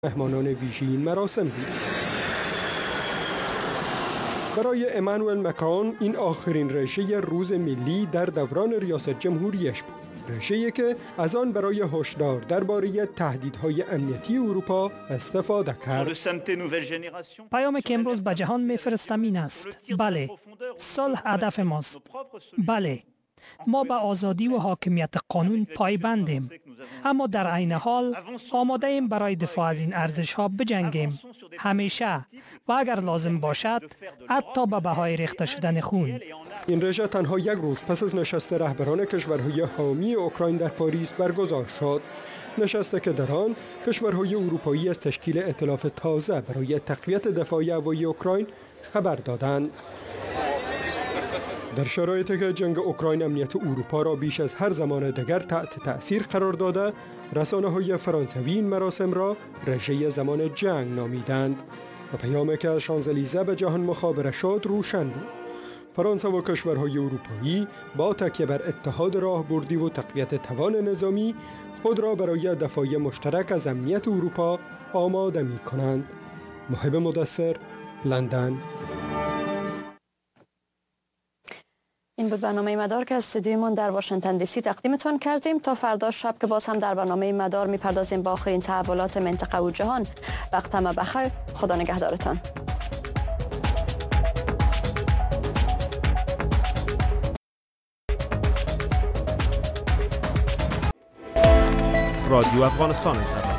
مهمانان ویژه این مراسم بودند. برای امانوئل مکرون این آخرین رژه روز ملی در دوران ریاست جمهوریش بود. رژه‌ای که از آن برای هشدار درباره تهدیدهای امنیتی اروپا استفاده کرد. پیامی که امروز به جهان می‌فرستم این است: بله، صلح هدف ماست. بله، ما به آزادی و حاکمیت قانون پایبندیم، اما در عین حال آماده ایم برای دفاع از این ارزش‌ها بجنگیم، همیشه و اگر لازم باشد حتی به بهای ریخته شدن خون. این رژه تنها یک روز پس از نشست رهبران کشورهای حامی اوکراین در پاریس برگزار شد. نشستی که در آن کشورهای اروپایی از تشکیل ائتلاف تازه برای تقویت دفاع هوایی اوکراین خبر دادند. در شرایطی که جنگ اوکراین امنیت اروپا را بیش از هر زمان دیگر تحت تأثیر قرار داده، رسانه‌های فرانسوی این مراسم را رژه زمان جنگ نامیدند و پیامی که از شانزلیزه به جهان مخابره شد روشن بود. فرانسه و کشورهای اروپایی با تکیه بر اتحاد راهبردی و تقویت توان نظامی خود را برای دفاع مشترک از امنیت اروپا آماده می کنند. محب مدثر، لندن. این بود برنامه مدار که از استودیومون در واشنگتن دی سی تقدیمتان کردیم. تا فردا شب که باز هم در برنامه مدار میپردازیم با آخرین تحولات منطقه و جهان. وقت همه بخیر. خدا نگهدارتان. رادیو افغانستان